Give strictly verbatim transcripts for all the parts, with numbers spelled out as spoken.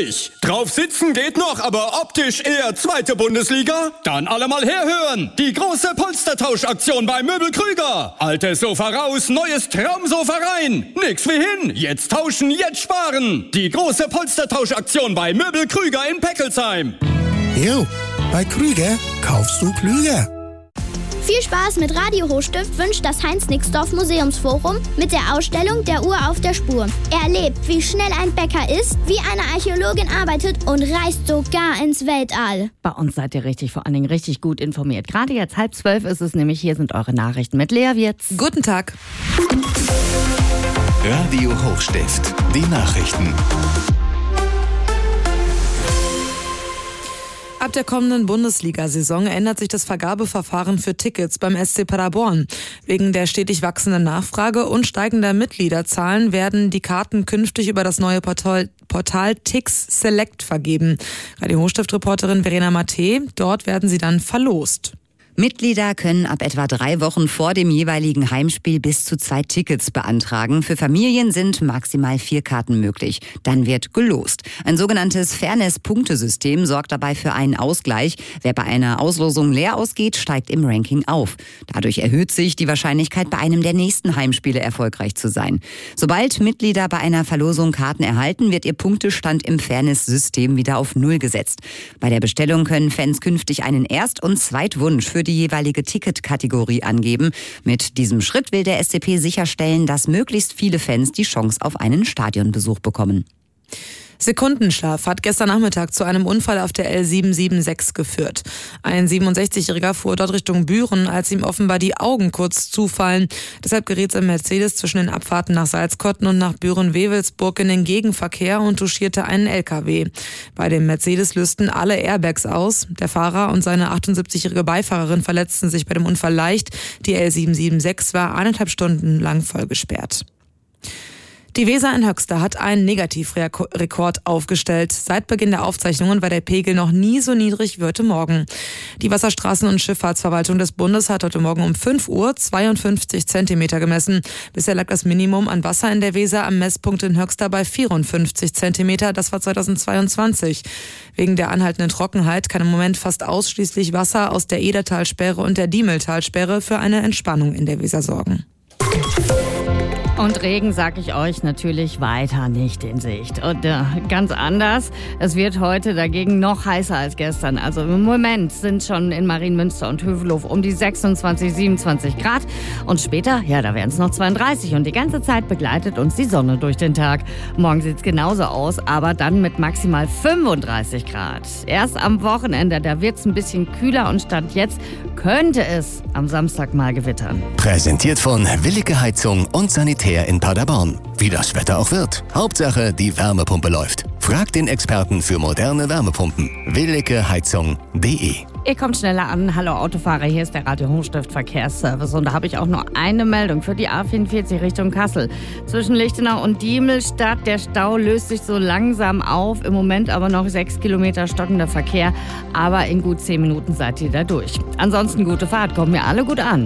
wirklich? Drauf sitzen geht noch, aber optisch eher zweite Bundesliga? Dann alle mal herhören. Die große Polstertauschaktion bei Möbel Krüger. Altes Sofa raus, neues Traumsofa rein. Nix wie hin. Jetzt tauschen, jetzt sparen. Die große Polstertauschaktion bei Möbel Krüger in Peckelsheim. Jo, bei Krüger kaufst du klüger. Viel Spaß mit Radio Hochstift wünscht das Heinz-Nixdorf Museumsforum mit der Ausstellung Der Uhr auf der Spur. Erlebt, wie schnell ein Bäcker ist, wie eine Archäologin arbeitet und reist sogar ins Weltall. Bei uns seid ihr richtig, vor allen Dingen richtig gut informiert. Gerade jetzt halb zwölf ist es nämlich, hier sind eure Nachrichten mit Lea Wirtz. Guten Tag. Radio Hochstift, die Nachrichten. Ab der kommenden Bundesliga-Saison ändert sich das Vergabeverfahren für Tickets beim S C Paderborn. Wegen der stetig wachsenden Nachfrage und steigender Mitgliederzahlen werden die Karten künftig über das neue Portal, Portal Tix Select vergeben. Radio Hochstift-Reporterin Verena Matte, dort werden sie dann verlost. Mitglieder können ab etwa drei Wochen vor dem jeweiligen Heimspiel bis zu zwei Tickets beantragen. Für Familien sind maximal vier Karten möglich. Dann wird gelost. Ein sogenanntes Fairness-Punktesystem sorgt dabei für einen Ausgleich. Wer bei einer Auslosung leer ausgeht, steigt im Ranking auf. Dadurch erhöht sich die Wahrscheinlichkeit, bei einem der nächsten Heimspiele erfolgreich zu sein. Sobald Mitglieder bei einer Verlosung Karten erhalten, wird ihr Punktestand im Fairness-System wieder auf Null gesetzt. Bei der Bestellung können Fans künftig einen Erst- und Zweitwunsch für die jeweilige Ticketkategorie angeben. Mit diesem Schritt will der S C P sicherstellen, dass möglichst viele Fans die Chance auf einen Stadionbesuch bekommen. Sekundenschlaf hat gestern Nachmittag zu einem Unfall auf der L sieben sieben sechs geführt. Ein siebenundsechzigjähriger fuhr dort Richtung Büren, als ihm offenbar die Augen kurz zufallen. Deshalb geriet sein Mercedes zwischen den Abfahrten nach Salzkotten und nach Büren-Wewelsburg in den Gegenverkehr und touchierte einen L K W. Bei dem Mercedes lösten alle Airbags aus. Der Fahrer und seine achtundsiebzigjährige Beifahrerin verletzten sich bei dem Unfall leicht. Die L sieben sieben sechs war eineinhalb Stunden lang vollgesperrt. Die Weser in Höxter hat einen Negativrekord aufgestellt. Seit Beginn der Aufzeichnungen war der Pegel noch nie so niedrig wie heute Morgen. Die Wasserstraßen- und Schifffahrtsverwaltung des Bundes hat heute Morgen um fünf Uhr zweiundfünfzig Zentimeter gemessen. Bisher lag das Minimum an Wasser in der Weser am Messpunkt in Höxter bei vierundfünfzig Zentimeter. Das war zweitausendzweiundzwanzig. Wegen der anhaltenden Trockenheit kann im Moment fast ausschließlich Wasser aus der Edertalsperre und der Diemeltalsperre für eine Entspannung in der Weser sorgen. Und Regen, sag ich euch, natürlich weiter nicht in Sicht. Und äh, ganz anders, es wird heute dagegen noch heißer als gestern. Also im Moment sind schon in Marienmünster und Hövelhof um die sechsundzwanzig, siebenundzwanzig Grad. Und später, ja, da werden es noch zweiunddreißig. Und die ganze Zeit begleitet uns die Sonne durch den Tag. Morgen sieht es genauso aus, aber dann mit maximal fünfunddreißig Grad. Erst am Wochenende, da wird es ein bisschen kühler und Stand jetzt könnte es am Samstag mal gewittern. Präsentiert von Willige Heizung und Sanitär in Paderborn. Wie das Wetter auch wird. Hauptsache, die Wärmepumpe läuft. Fragt den Experten für moderne Wärmepumpen. willige heizung punkt de. Ihr kommt schneller an. Hallo Autofahrer, hier ist der Radio Hochstift Verkehrsservice. Und da habe ich auch nur eine Meldung für die A vierundvierzig Richtung Kassel. Zwischen Lichtenau und Diemelstadt, der Stau löst sich so langsam auf. Im Moment aber noch sechs Kilometer stockender Verkehr. Aber in gut zehn Minuten seid ihr da durch. Ansonsten gute Fahrt, kommt mir alle gut an.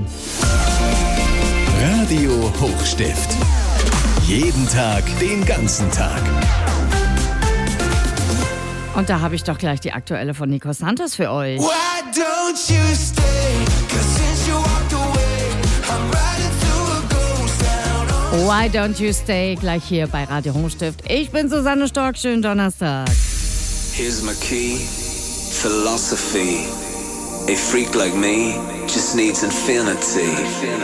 Radio Hochstift. Jeden Tag, den ganzen Tag. Und da habe ich doch gleich die aktuelle von Nico Santos für euch. Why don't you stay? 'Cause since you walked away, I'm riding through a ghost town. Why don't you stay? Gleich hier bei Radio Hochstift. Ich bin Susanne Stork, schönen Donnerstag. Here's my key, philosophy. A freak like me just needs infinity.